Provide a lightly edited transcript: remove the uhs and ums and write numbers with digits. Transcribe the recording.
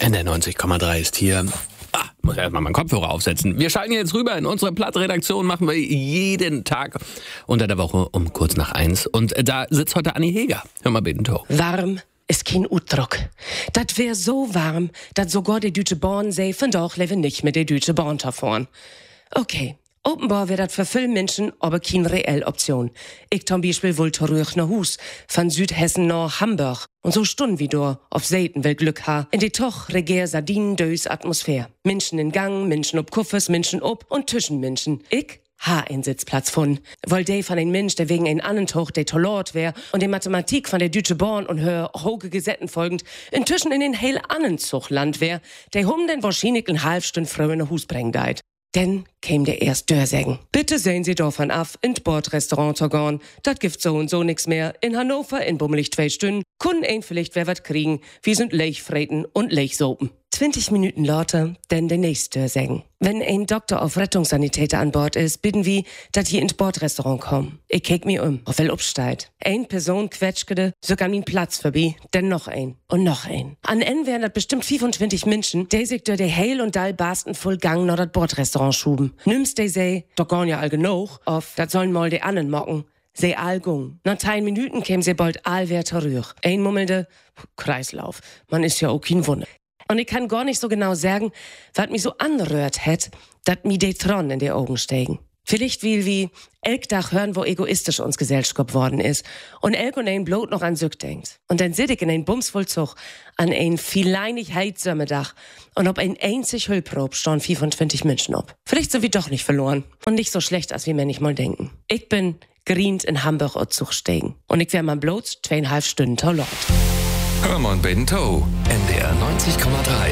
In der 90,3 ist hier. Muss erstmal meinen Kopfhörer aufsetzen. Wir schalten jetzt rüber in unsere Plattredaktion, machen wir jeden Tag unter der Woche um kurz nach 1. Und da sitzt heute Anni Heger. Hör mal bitte, Tor. Warm ist kein Utdruck. Das wär so warm, dass sogar die Deutsche Bahn sei, von doch lebe nicht mit der Deutsche Bahn fahren. Okay. Offenbar wäre das für viele Menschen aber keine reelle Option. Ich zum Beispiel will zurück nach Hus, von Südhessen nach Hamburg. Und so Stunden wie du auf Seiten will Glück ha. In die toch regier Sardinen dös Atmosphäre. Menschen in Gang, Menschen ob Kuffers, Menschen ob und zwischen Menschen. Ich ha einen Sitzplatz von. Weil der von ein Mensch, der wegen ein anderen Tuch der Tolort wär und die Mathematik von der Deutsche Bahn und hör hoge Gesetten folgend inzwischen in den heil anderen Zuchtland wär, der den wahrscheinlich eine halbe Stunde früher nach Hus bringen deit. Denn käm der erst Dörsägen. Bitte sehen Sie davon ab, in Bordrestaurant zu gehen. Das gibt so und so nix mehr. In Hannover, in bummelig 2 Stunden, können ein vielleicht wer wat kriegen. Wir sind Lechfreten und Lechsopen. 20 Minuten lauter, denn der nächste Dörsägen. Wenn ein Doktor auf Rettungssanitäter an Bord ist, bitten wir, dass hier ins Bordrestaurant kommen. Ich kick mir auf wel upsteigt. Ein Person quetschgede, sogar min Platz vorbei, denn noch ein. Und noch ein. An N wären das bestimmt 25 Menschen, die sich durch der Heil und Dall barsten voll Gang nach das Bordrestaurant schuben. Nimmst die sei, doch gar ja all genug, auf, das sollen mal die anderen mocken. Sie all gung. Nach 10 Minuten käm sie bald all wer zurück. Ein mummelnde Kreislauf. Man ist ja auch kein Wunder. Und ich kann gar nicht so genau sagen, was mich so anrührt hätt, dass mir die Tron in die Augen steigen. Vielleicht wie elk Tag hören, wo egoistisch uns Gesellschaft geworden ist und elk und ein Blut noch an Sück denkt. Und dann sit ich in ein Bumsvollzug an ein vielleinig Heizsömmedach und ob ein einzig Hüllprob stehen 25 Menschen ob. Vielleicht sind wir doch nicht verloren und nicht so schlecht, als wir manchmal denken. Ich bin grient in Hamburg und Zug steigen und ich wär mal bloß 2,5 Stunden Tolort. Hör mal Bento, NDR 90,3.